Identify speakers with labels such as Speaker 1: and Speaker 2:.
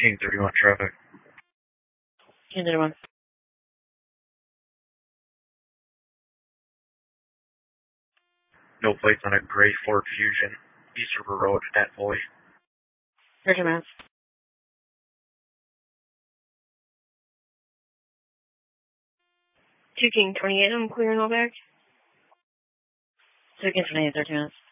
Speaker 1: King 31 traffic.
Speaker 2: King 31.
Speaker 1: No plates on a gray Ford Fusion, East River Road at Boy.
Speaker 2: 30 minutes. 2 King 28, I'm clearing all back. 2 King 28, 30 minutes.